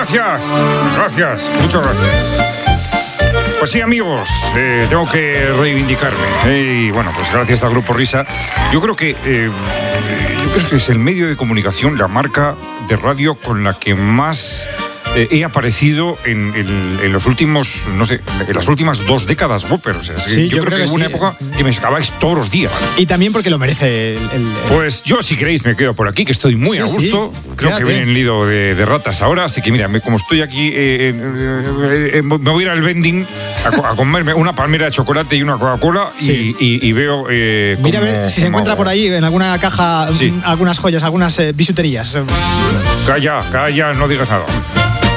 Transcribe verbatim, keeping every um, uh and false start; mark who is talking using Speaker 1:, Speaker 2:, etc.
Speaker 1: Gracias, gracias, muchas gracias. Pues sí, amigos, eh, tengo que reivindicarme. Eh, y bueno, pues gracias al Grupo Risa. Yo creo que eh, yo creo que es el medio de comunicación, la marca de radio con la que más eh, he aparecido en, en, en los últimos, no sé, en las últimas dos décadas, Whopper. O sea,
Speaker 2: sí,
Speaker 1: yo,
Speaker 2: yo
Speaker 1: creo, creo que hubo una
Speaker 2: sí.
Speaker 1: época que me sacabais todos los días.
Speaker 2: Y también porque lo merece el... el, el...
Speaker 1: Pues yo, si queréis, me quedo por aquí, que estoy muy
Speaker 2: sí,
Speaker 1: a gusto.
Speaker 2: Sí.
Speaker 1: Creo
Speaker 2: Quédate.
Speaker 1: que viene el nido de, de ratas ahora, así que mira, me, como estoy aquí, eh, eh, eh, me voy a ir al vending a, a comerme una palmera de chocolate y una Coca-Cola
Speaker 2: sí.
Speaker 1: y, y, y veo... Eh, cómo,
Speaker 2: mira a ver si se encuentra por ahí en alguna caja,
Speaker 1: sí.
Speaker 2: algunas joyas, algunas eh, bisuterías.
Speaker 1: Calla, calla, no digas nada.